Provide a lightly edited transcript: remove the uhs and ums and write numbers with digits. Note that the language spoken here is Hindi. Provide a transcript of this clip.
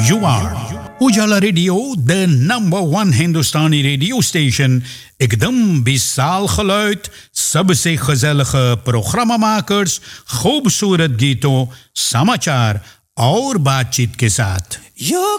You are Ujala Radio, the #1 Hindustani radio station. एकदम 20 साल geluid, सबसे gezellige programmamakers, खूबसूरत गीतों, समाचार और बातचीत के साथ. Your